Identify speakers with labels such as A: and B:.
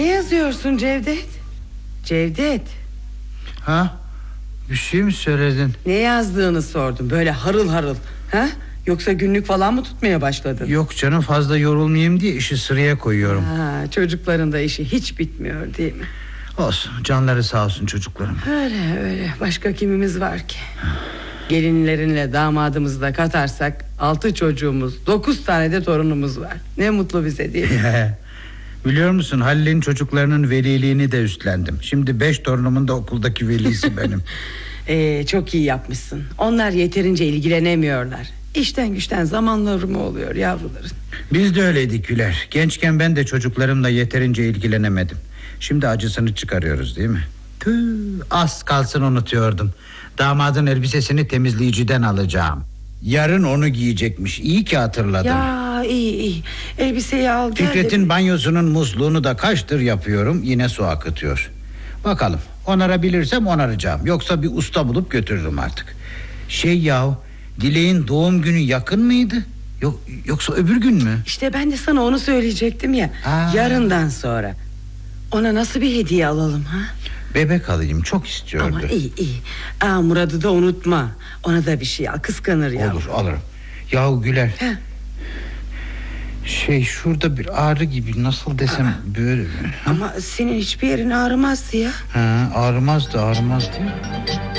A: Ne yazıyorsun Cevdet? Cevdet.
B: Ha? Bir şey mi söyledin?
A: Ne yazdığını sordum, böyle harıl harıl. Ha? Yoksa günlük falan mı tutmaya başladın?
B: Yok canım, fazla yorulmayayım diye işi sıraya koyuyorum.
A: Çocukların da işi hiç bitmiyor değil mi?
B: Olsun, canları sağ olsun çocuklarım.
A: Öyle başka kimimiz var ki? Gelinlerinle damadımızı da katarsak 6 çocuğumuz, 9 tane de torunumuz var. Ne mutlu bize değil mi?
B: Biliyor musun, Halil'in çocuklarının veliliğini de üstlendim. Şimdi 5 torunumun da okuldaki velisi benim.
A: Çok iyi yapmışsın. Onlar yeterince ilgilenemiyorlar. İşten güçten zamanları mı oluyor yavruların?
B: Biz de öyleydik Güler. Gençken ben de çocuklarımla yeterince ilgilenemedim. Şimdi acısını çıkarıyoruz değil mi? Tüh, az kalsın unutuyordum. Damadın elbisesini temizleyiciden alacağım. Yarın onu giyecekmiş. İyi ki hatırladım.
A: Ya iyi. Elbiseyi al gel.
B: Fikret'in banyosunun musluğunu da kaçtır yapıyorum. Yine su akıtıyor. Bakalım, onarabilirsem onaracağım. Yoksa bir usta bulup götürürüm artık. Dilek'in doğum günü yakın mıydı? Yoksa öbür gün mü?
A: İşte ben de sana onu söyleyecektim ya. Yarından sonra. Ona nasıl bir hediye alalım ha?
B: Bebek alayım, çok istiyordu.
A: Ama iyi. Murat'ı da unutma. Ona da bir şey al, kıskanır ya.
B: Olur, alırım. Yahu Güler. Şurada bir ağrı gibi, nasıl desem böyle.
A: Ama senin hiçbir yerin ağrımazdı ya.
B: Ağrımazdı.